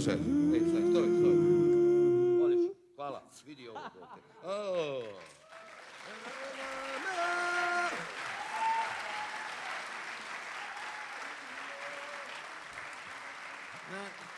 može. Ej, stoj. Voliš, hvala, vidi ovo. Oh.